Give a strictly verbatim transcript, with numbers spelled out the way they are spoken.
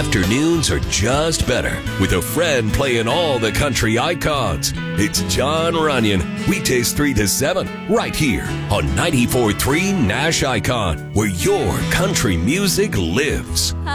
Afternoons are just better with a friend playing all the country icons. It's Jon Runyon, weekdays three to seven, right here on ninety-four point three Nash Icon, where your country music lives.